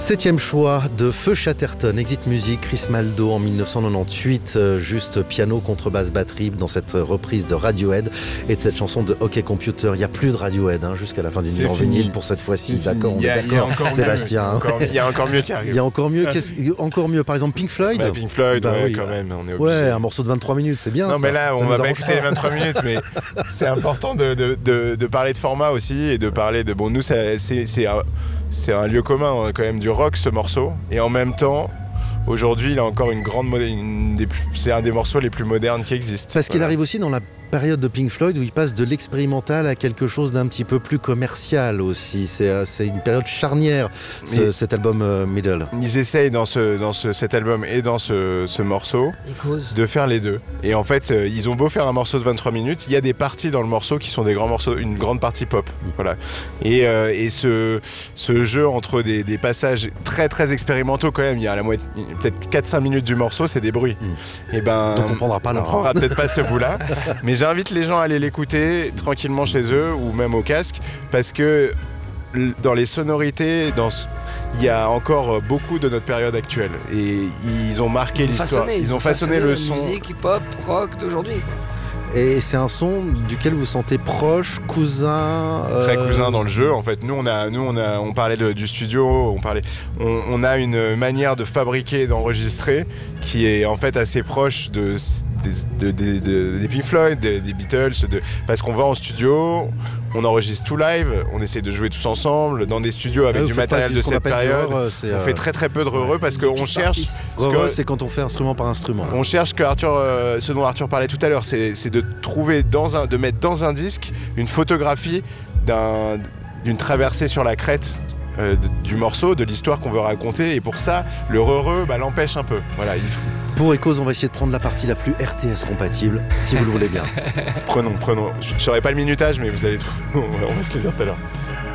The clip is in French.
Septième choix de Feu Chatterton, Exit Music, Chris Maldo en 1998, juste piano, contrebasse, batterie dans cette reprise de Radiohead et de cette chanson de Hockey Computer. Il n'y a plus de Radiohead jusqu'à la fin du numéro vinyle pour cette fois-ci. D'accord, on est d'accord, Sébastien. Il y a encore mieux qui arrive. Il y a encore mieux, encore mieux, par exemple Pink Floyd. Pink Floyd, oui, quand même, on est obligé. Ouais, un morceau de 23 minutes, c'est bien. Non, ça. mais là, on va pas écouter pas. les 23 minutes, mais c'est important de parler de format aussi et de parler de. Bon, nous, c'est un lieu commun quand même du rock, ce morceau, et en même temps. Aujourd'hui, il a encore une grande c'est un des morceaux les plus modernes qui existent. Parce qu'il arrive aussi dans la période de Pink Floyd où il passe de l'expérimental à quelque chose d'un petit peu plus commercial aussi. C'est une période charnière, cet album Middle. Ils essayent dans cet album et dans ce morceau de faire les deux. Et en fait, ils ont beau faire un morceau de 23 minutes, il y a des parties dans le morceau qui sont des grands morceaux, une grande partie pop. Voilà. Et ce jeu entre des passages très très expérimentaux quand même, il y a la moitié, peut-être 4-5 minutes du morceau, c'est des bruits. Et ben, donc on prendra pas là. On prendra peut-être pas ce bout-là. Mais j'invite les gens à aller l'écouter tranquillement chez eux ou même au casque, parce que dans les sonorités, il y a encore beaucoup de notre période actuelle. Et ils ont marqué l'histoire. Ils ont façonné le son. Musique hip-hop, rock d'aujourd'hui. Et c'est un son duquel vous sentez proche, cousin. Très cousin dans le jeu. En fait, on parlait du studio, on a une manière de fabriquer, d'enregistrer qui est en fait assez proche des Pink Floyd, des Beatles, parce qu'on va en studio, on enregistre tout live, on essaie de jouer tous ensemble dans des studios avec du matériel de cette période. On fait très très peu de re parce qu'on cherche. C'est quand on fait instrument par instrument. On cherche ce dont Arthur parlait tout à l'heure, c'est de trouver de mettre dans un disque une photographie d'une traversée sur la crête du morceau, de l'histoire qu'on veut raconter, et pour ça le re l'empêche un peu. Voilà, Pour Echoes, on va essayer de prendre la partie la plus RTS compatible, si vous le voulez bien. Prenons. Je ne saurais pas le minutage, mais vous allez trouver. On va se le dire tout à l'heure.